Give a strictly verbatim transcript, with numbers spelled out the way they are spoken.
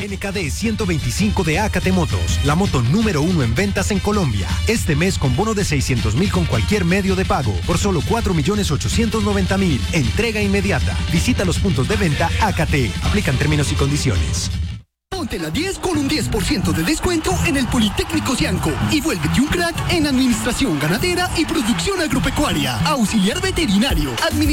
N K D ciento veinticinco de Acate Motos, la moto número uno en ventas en Colombia. Este mes con bono de seiscientos mil con cualquier medio de pago por solo cuatro millones ochocientos noventa mil. Entrega inmediata. Visita los puntos de venta Acate. Aplican términos y condiciones. Ponte la diez con un diez por ciento de descuento en el Politécnico Cianco y vuélvete un crack en administración ganadera y producción agropecuaria, auxiliar veterinario, administración